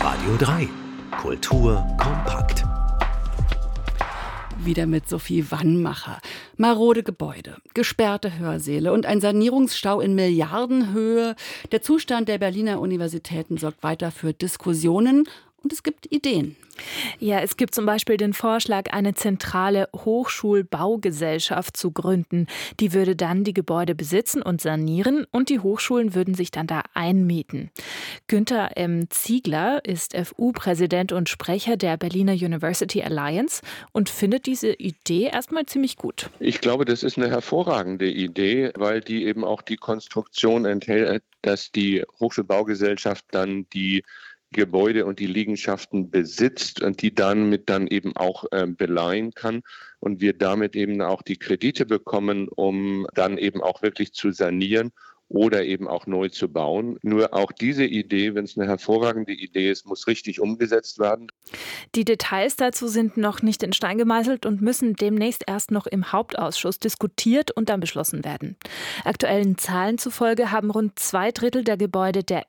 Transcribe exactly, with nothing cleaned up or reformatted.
Radio drei. Kultur kompakt. Wieder mit Sophie Wannmacher. Marode Gebäude, gesperrte Hörsäle und ein Sanierungsstau in Milliardenhöhe. Der Zustand der Berliner Universitäten sorgt weiter für Diskussionen und es gibt Ideen. Ja, es gibt zum Beispiel den Vorschlag, eine zentrale Hochschulbaugesellschaft zu gründen. Die würde dann die Gebäude besitzen und sanieren und die Hochschulen würden sich dann da einmieten. Günther M. Ziegler ist F U-Präsident und Sprecher der Berliner University Alliance und findet diese Idee erstmal ziemlich gut. Ich glaube, das ist eine hervorragende Idee, weil die eben auch die Konstruktion enthält, dass die Hochschulbaugesellschaft dann die Gebäude und die Liegenschaften besitzt und die dann mit dann eben auch äh, beleihen kann und wir damit eben auch die Kredite bekommen, um dann eben auch wirklich zu sanieren oder eben auch neu zu bauen. Nur auch diese Idee, wenn es eine hervorragende Idee ist, muss richtig umgesetzt werden. Die Details dazu sind noch nicht in Stein gemeißelt und müssen demnächst erst noch im Hauptausschuss diskutiert und dann beschlossen werden. Aktuellen Zahlen zufolge haben rund zwei Drittel der Gebäude der